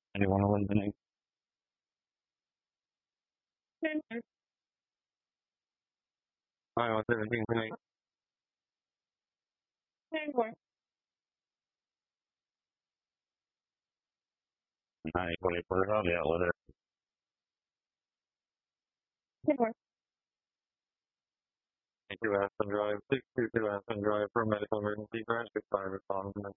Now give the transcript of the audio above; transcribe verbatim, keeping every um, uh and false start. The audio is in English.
Anyone listening? Hi, what's everything tonight? Hi, twenty-four, I'll be out with it. Thank you, Aspen Drive, six two two Aspen Drive for medical emergency, grant five response.